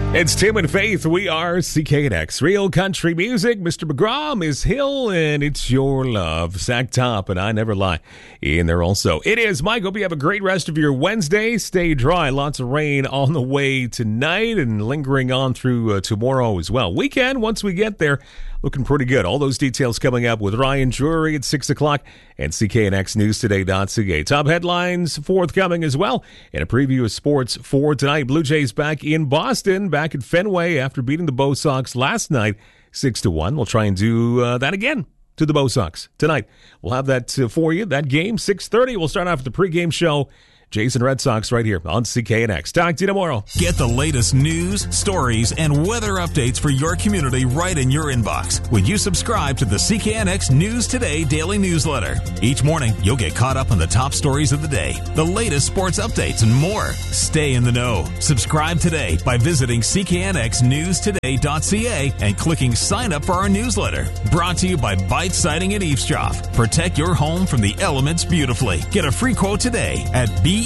It's Tim and Faith. We are CKNX. Real country music. Mr. McGraw, Ms. Hill, and It's Your Love. Zach Top, and I Never Lie in there also. It is Mike. Hope you have a great rest of your Wednesday. Stay dry. Lots of rain on the way tonight and lingering on through tomorrow as well. Weekend, once we get there, looking pretty good. All those details coming up with Ryan Drury at 6 o'clock and CKNXNewsToday.ca. Top headlines forthcoming as well. And a preview of sports for tonight. Blue Jays back in Boston, back at Fenway after beating the Bo Sox last night 6-1. We'll try and do that again to the Bo Sox tonight. We'll have that for you. That game, 6:30. We'll start off the pregame show. Jays and Red Sox right here on CKNX. Talk to you tomorrow. Get the latest news, stories, and weather updates for your community right in your inbox when you subscribe to the CKNX News Today daily newsletter. Each morning, you'll get caught up on the top stories of the day, the latest sports updates, and more. Stay in the know. Subscribe today by visiting CKNXNewsToday.ca and clicking sign up for our newsletter. Brought to you by Bite Siding and Eavesdrop. Protect your home from the elements beautifully. Get a free quote today at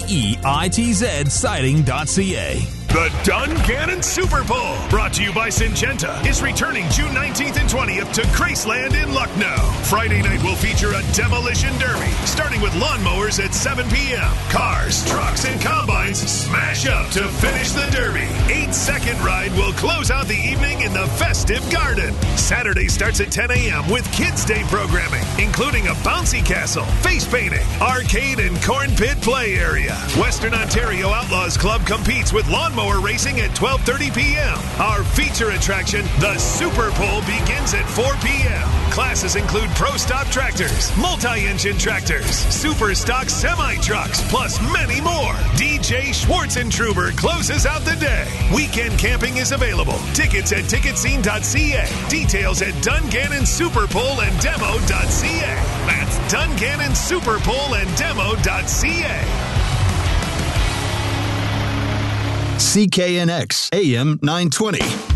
BEITZsiding.ca. The Dungannon Super Bowl, brought to you by Syngenta, is returning June 19th and 20th to Graceland in Lucknow. Friday night will feature a demolition derby, starting with lawnmowers at 7 p.m. Cars, trucks, and combines smash up to finish the derby. 8-second ride will close out the evening in the festive garden. Saturday starts at 10 a.m. with Kids Day programming, including a bouncy castle, face painting, arcade, and corn pit play area. Western Ontario Outlaws Club competes with lawnmower racing at 12:30 p.m. Our feature attraction, the Super Bowl, begins at 4 p.m. Classes include Pro Stop tractors, multi-engine tractors, Super Stock semi-trucks, plus many more. DJ Schwartzentruber closes out the day. Weekend camping is available. Tickets at ticketscene.ca. Details at DunGannonSuperPoleAndDemo.ca. That's DunGannonSuperPoleAndDemo.ca. CKNX AM 920.